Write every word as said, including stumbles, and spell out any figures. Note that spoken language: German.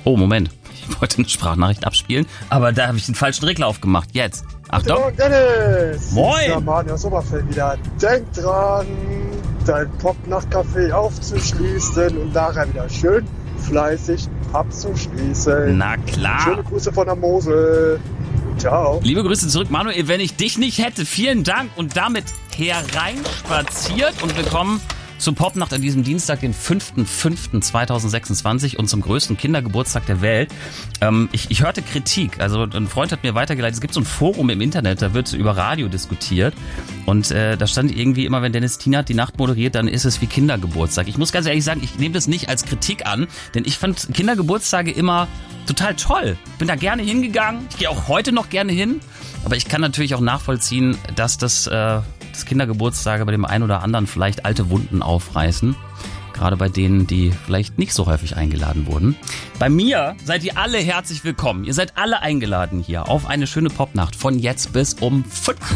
Oh, Moment. Ich wollte eine Sprachnachricht abspielen, aber da habe ich den falschen Regler aufgemacht. Jetzt. Achtung. Guten Morgen, Dennis. Moin. Ja, Mann, aus Oberfeld wieder. Denk dran, dein Pop-Nacht-Café aufzuschließen und nachher wieder schön fleißig abzuschließen. Na klar. Schöne Grüße von der Mosel. Ciao. Liebe Grüße zurück, Manuel. Wenn ich dich nicht hätte, vielen Dank. Und damit hereinspaziert und willkommen zur Popnacht an diesem Dienstag, den fünften fünften zweitausendsechsundzwanzig und zum größten Kindergeburtstag der Welt. Ähm, ich, ich hörte Kritik. Also ein Freund hat mir weitergeleitet, es gibt so ein Forum im Internet, da wird über Radio diskutiert. Und äh, da stand irgendwie immer, wenn Dennis Tienert die Nacht moderiert, dann ist es wie Kindergeburtstag. Ich muss ganz ehrlich sagen, ich nehme das nicht als Kritik an, denn ich fand Kindergeburtstage immer total toll. Bin da gerne hingegangen. Ich gehe auch heute noch gerne hin. Aber ich kann natürlich auch nachvollziehen, dass das, äh, das Kindergeburtstage bei dem einen oder anderen vielleicht alte Wunden aufreißen. Gerade bei denen, die vielleicht nicht so häufig eingeladen wurden. Bei mir seid ihr alle herzlich willkommen. Ihr seid alle eingeladen hier auf eine schöne Popnacht von jetzt bis um fünf.